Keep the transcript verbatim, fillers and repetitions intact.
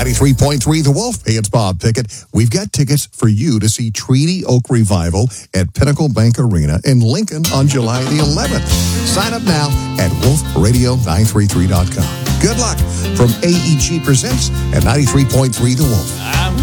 ninety-three point three The Wolf. Hey, it's Bob Pickett. We've got tickets for you to see Treaty Oak Revival at Pinnacle Bank Arena in Lincoln on July the eleventh. Sign up now at wolf radio nine three three dot com. Good luck from A E G Presents at ninety-three point three The Wolf.